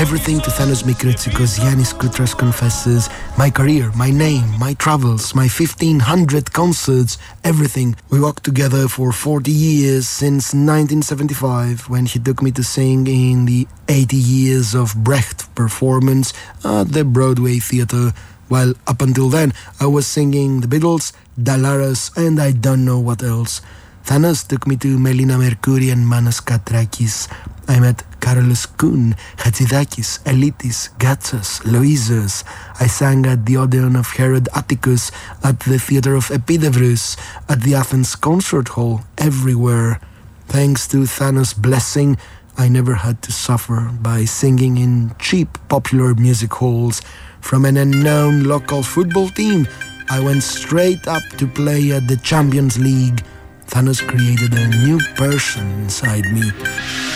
everything to Thanos Mikritsikos, Yannis Koutras confesses, my career, my name, my travels, my 1500 concerts, everything. We walked together for 40 years since 1975 when he took me to sing in the 80 Years of Brecht performance at the Broadway Theatre. While up until then, I was singing the Beatles, Dalaras, and I don't know what else. Thanos took me to Melina Mercouri and Manos Katrakis. I met Carlos Kuhn, Hatzidakis, Elitis, Gatsas, Loizos. I sang at the Odeon of Herod Atticus, at the Theatre of Epidavrus, at the Athens Concert Hall, everywhere. Thanks to Thanos' blessing, I never had to suffer by singing in cheap popular music halls. From an unknown local football team, I went straight up to play at the Champions League. Thanos created a new person inside me.